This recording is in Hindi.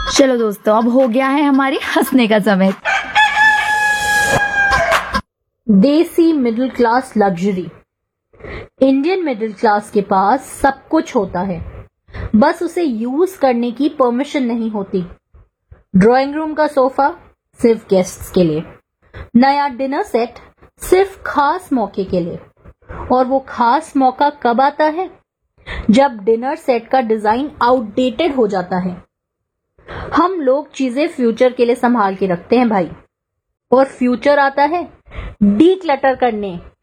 चलो दोस्तों, अब हो गया है हमारी हंसने का समय। देसी middle class luxury. Indian middle class के पास सब कुछ होता है, बस उसे यूज करने की परमिशन नहीं होती। ड्राइंग रूम का सोफा सिर्फ गेस्ट्स के लिए, नया डिनर सेट सिर्फ खास मौके के लिए। और वो खास मौका कब आता है? जब डिनर सेट का डिजाइन आउटडेटेड हो जाता है। हम लोग चीजें फ्यूचर के लिए संभाल के रखते हैं भाई, और फ्यूचर आता है डीक्लटर करने,